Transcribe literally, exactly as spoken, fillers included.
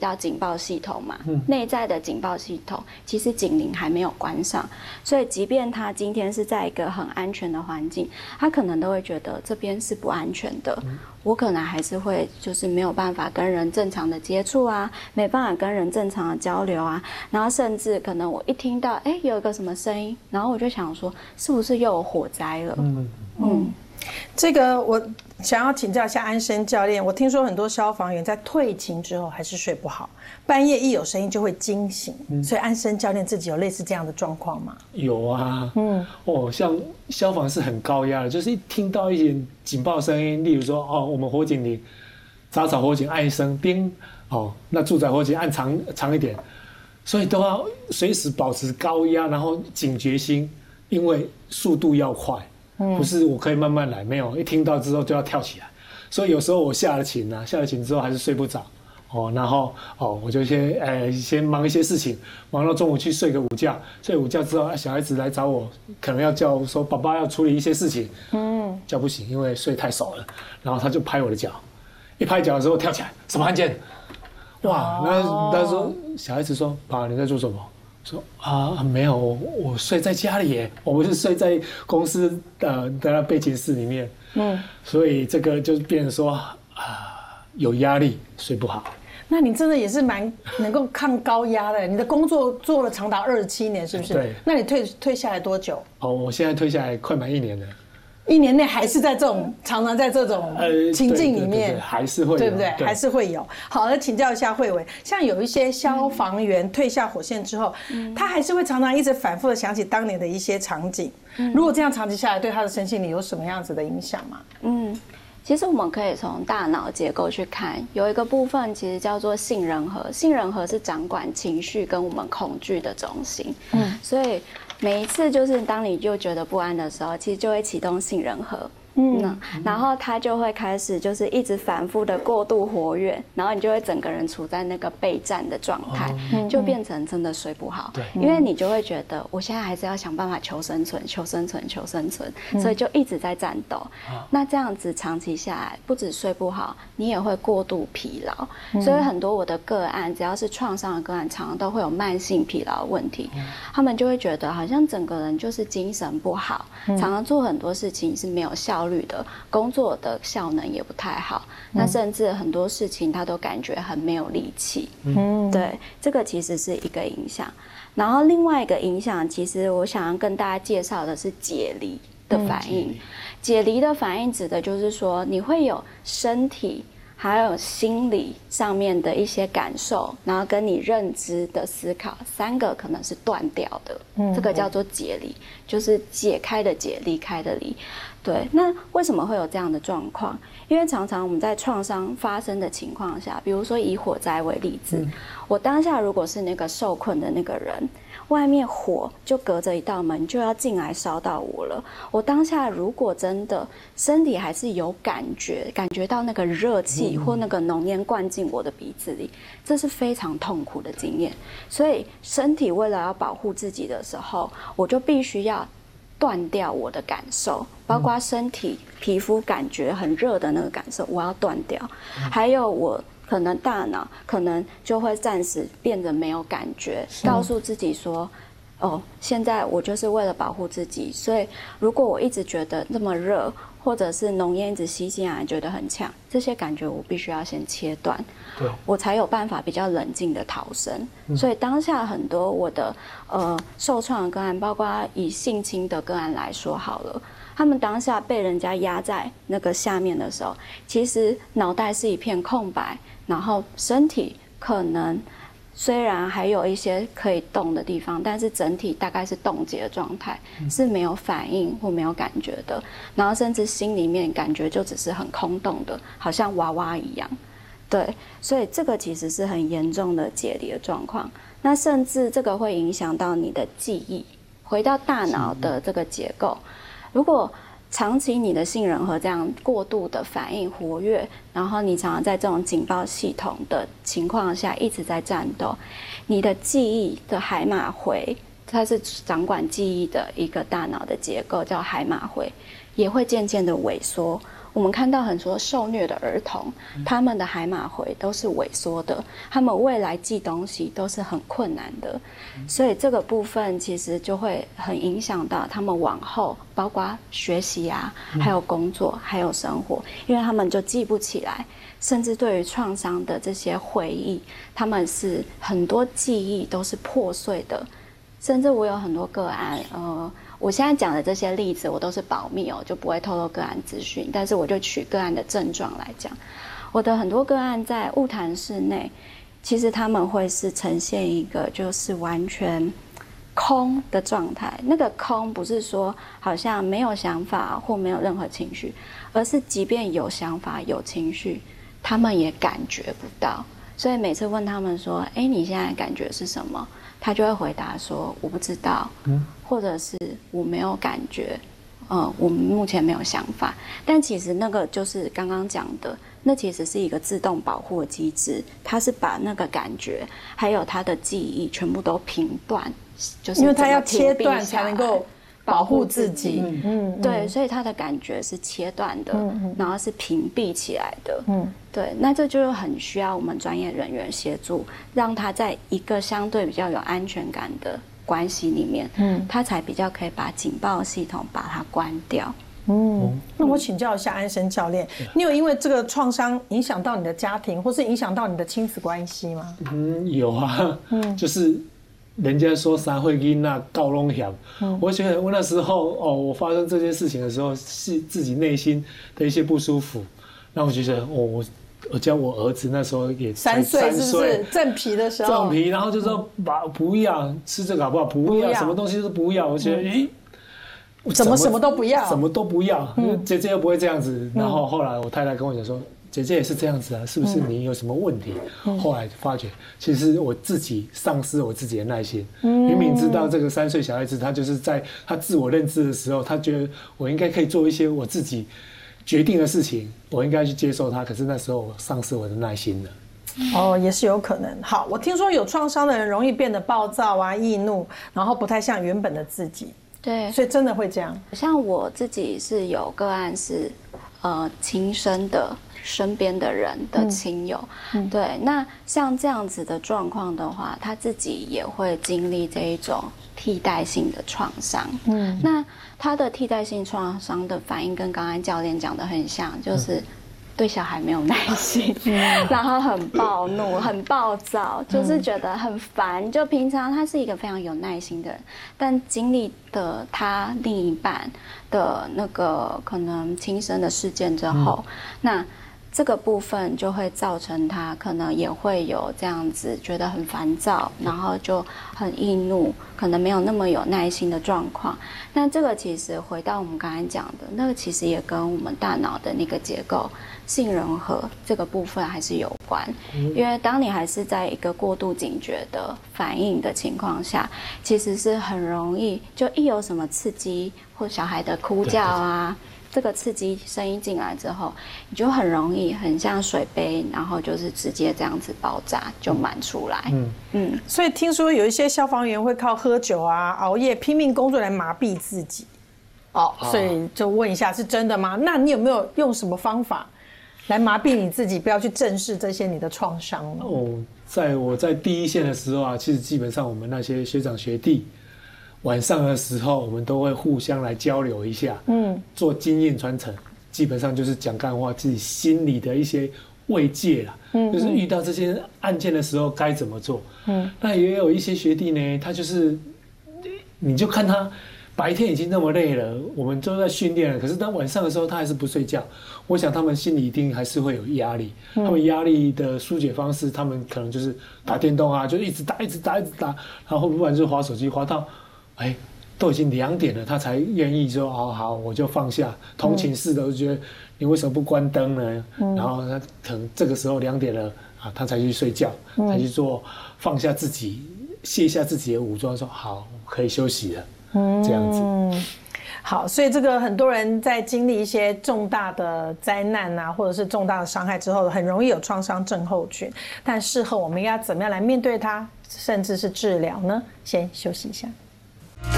到警报系统嘛，内、嗯、在的警报系统其实警铃还没有关上，所以即便他今天是在一个很安全的环境，他可能都会觉得这边是不安全的，嗯、我可能还是会就是没有办法跟人正常的接触啊，没办法跟人正常的交流啊，然后甚至可能我一听到哎有一个什么声音，然后我就想说是不是又有火灾了？嗯嗯， 这个我想要请教一下安生教练，我听说很多消防员在退勤之后还是睡不好，半夜一有声音就会惊醒，嗯、所以安生教练自己有类似这样的状况吗？ 有啊，嗯，哦，像消防是很高压的，就是一听到一点警报声音，例如说哦，我们火警铃杂草火警按一声叮，哦，那住宅火警按长长一点，所以都要随时保持高压，然后警觉心，因为速度要快。不是我可以慢慢来，没有一听到之后就要跳起来，所以有时候我下了勤啊，下了勤之后还是睡不着，哦，然后哦我就先呃先忙一些事情，忙到中午去睡个午觉，睡午觉之后小孩子来找我，可能要叫说爸爸要处理一些事情，嗯，叫不醒，因为睡太熟了，然后他就拍我的脚，一拍脚的时候跳起来，什么案件？哇，那他说小孩子说爸你在做什么？说啊没有，我我睡在家里耶，我不是睡在公司的的备勤室里面，嗯，所以这个就变成说啊有压力，睡不好。 那你真的也是蛮能够抗高压的，你的工作做了长达二十七年，是不是？ 对。 那你退退下来多久？ 哦，我现在退下来快满一年了。 一年内还是在这种常常在这种情境里面，呃、对对对对还是会有， 对不对？对还是会有。好了，请教一下慧伟，像有一些消防员退下火线之后，嗯、他还是会常常一直反复的想起当年的一些场景。嗯、如果这样长期下来，对他的身心里有什么样子的影响吗？ 嗯。其实我们可以从大脑结构去看，有一个部分其实叫做杏仁核，杏仁核是掌管情绪跟我们恐惧的中心。嗯，所以每一次就是当你就觉得不安的时候，其实就会启动杏仁核。嗯，然后它就会开始就是一直反复的过度活跃，然后你就会整个人处在那个备战的状态，哦、就变成真的睡不好。对，因为你就会觉得我现在还是要想办法求生存、求生存、求生存，嗯、所以就一直在战斗。哦、那这样子长期下来，不止睡不好，你也会过度疲劳。嗯、所以很多我的个案，只要是创伤的个案，常常都会有慢性疲劳问题。嗯、他们就会觉得好像整个人就是精神不好，嗯、常常做很多事情是没有效率的，工作的效能也不太好，嗯、那甚至很多事情他都感觉很没有力气。嗯，对，这个其实是一个影响。然后另外一个影响，其实我想要跟大家介绍的是解离的反应。嗯、解离的反应指的就是说，你会有身体还有心理上面的一些感受，然后跟你认知的思考，三个可能是断掉的。嗯，这个叫做解离，就是解开的解，离开的离。对，那为什么会有这样的状况？因为常常我们在创伤发生的情况下，比如说以火灾为例子，嗯、我当下如果是那个受困的那个人，外面火就隔着一道门就要进来烧到我了。我当下如果真的身体还是有感觉，感觉到那个热气或那个浓烟灌进我的鼻子里，这是非常痛苦的经验。所以身体为了要保护自己的时候，我就必须要断掉我的感受，包括身体皮肤感觉很热的那个感受，我要断掉。还有我可能大脑可能就会暂时变得没有感觉，告诉自己说，哦，现在我就是为了保护自己，所以如果我一直觉得那么热，或者是浓烟一直吸进来觉得很呛，这些感觉我必须要先切断，对，我才有办法比较冷静的逃生。嗯、所以当下很多我的呃受创的个案，包括以性侵的个案来说好了，他们当下被人家压在那个下面的时候，其实脑袋是一片空白，然后身体可能虽然还有一些可以动的地方，但是整体大概是冻结的状态，嗯、是没有反应或没有感觉的，然后甚至心里面感觉就只是很空洞的，好像娃娃一样。对，所以这个其实是很严重的解离的状况。那甚至这个会影响到你的记忆，回到大脑的这个结构。如果长期你的杏仁核这样过度的反应活跃，然后你常常在这种警报系统的情况下一直在战斗，你的记忆的海马回，它是掌管记忆的一个大脑的结构，叫海马回，也会渐渐的萎缩。 我们看到很多受虐的儿童，他们的海马回都是萎缩的，他们未来记东西都是很困难的，所以这个部分其实就会很影响到他们往后，包括学习啊，还有工作，还有生活，因为他们就记不起来，甚至对于创伤的这些回忆，他们是很多记忆都是破碎的，甚至我有很多个案，呃。我现在讲的这些例子我都是保密哦，就不会透露个案资讯，但是我就取个案的症状来讲，我的很多个案在晤谈室内，其实他们会是呈现一个就是完全空的状态。那个空不是说好像没有想法或没有任何情绪，而是即便有想法有情绪，他们也感觉不到。所以每次问他们说，哎，你现在感觉是什么？他就会回答说我不知道，嗯，或者是我没有感觉，呃，我们目前没有想法。但其实那个就是刚刚讲的，那其实是一个自动保护的机制，它是把那个感觉还有他的记忆全部都评断，就是因为他要切断才能够保护自己， 嗯嗯，对，所以他的感觉是切断的，嗯、然后是屏蔽起来的，嗯，对，那这就很需要我们专业人员协助，让他在一个相对比较有安全感的关系里面，嗯，他才比较可以把警报系统把它关掉。 嗯，那我请教一下安生教练，你有因为这个创伤影响到你的家庭，或是影响到你的亲子关系吗？ 嗯，有啊，嗯，就是。人家说三岁囡仔教拢嫌，我觉得我那时候哦，我发生这件事情的时候，是自己内心的一些不舒服。那我觉得，哦，我我教我儿子那时候也三岁，是不是正皮的时候？ 正皮，然后就说把不要吃这个好不好？不要，什么东西都不要。我觉得，诶， 怎么什么都不要？ 什么都不要，姐姐又不会这样子。然后后来我太太跟我讲说。姐姐也是这样子啊，是不是你有什么问题？嗯、后来发觉，其实我自己丧失我自己的耐心。嗯、明明知道这个三岁小孩子，他就是在他自我认知的时候，他觉得我应该可以做一些我自己决定的事情，我应该去接受他。可是那时候我丧失我的耐心了。 哦，也是有可能。好，我听说有创伤的人容易变得暴躁啊、易怒，然后不太像原本的自己。 对， 所以真的会这样。 像我自己是有个案是，呃，亲生的。身边的人的亲友，嗯嗯、对，那像这样子的状况的话，他自己也会经历这一种替代性的创伤。嗯，那他的替代性创伤的反应跟刚刚教练讲的很像，就是对小孩没有耐心，嗯、然后很暴怒、很暴躁，就是觉得很烦。就平常他是一个非常有耐心的人，但经历的他另一半的那个可能亲生的事件之后，嗯、那。这个部分就会造成他可能也会有这样子觉得很烦躁，然后就很易怒，可能没有那么有耐心的状况。那这个其实回到我们刚才讲的那个，其实也跟我们大脑的那个结构杏仁核这个部分还是有关。因为当你还是在一个过度警觉的反应的情况下，其实是很容易就一有什么刺激或小孩的哭叫啊。这个刺激声音进来之后，你就很容易很像水杯，然后就是直接这样子爆炸就满出来。嗯嗯，所以听说有一些消防员会靠喝酒啊、熬夜、拼命工作来麻痹自己。哦，所以就问一下，是真的吗？那你有没有用什么方法来麻痹你自己，不要去正视这些你的创伤呢？ 哦，在我在第一线的时候啊，其实基本上我们那些学长学弟。晚上的时候，我们都会互相来交流一下，嗯，做经验传承，基本上就是讲干话，自己心里的一些慰藉啦，嗯，就是遇到这些案件的时候该怎么做，嗯，那也有一些学弟呢，他就是，你就看他白天已经那么累了，我们都在训练了，可是当晚上的时候他还是不睡觉，我想他们心里一定还是会有压力，嗯、他们压力的疏解方式，他们可能就是打电动啊，就一直打，一直打，一直打，然后不然就滑手机，滑到。哎，都已经两点了，他才愿意说好好，我就放下。同寝室的我就觉得你为什么不关灯呢？嗯、然后他可能这个时候两点了啊，他才去睡觉，嗯、才去做放下自己，卸下自己的武装，说好可以休息了，嗯、这样子。 好，所以这个很多人在经历一些重大的灾难啊，或者是重大的伤害之后，很容易有创伤症候群。但事后我们应该怎么样来面对它，甚至是治疗呢？先休息一下。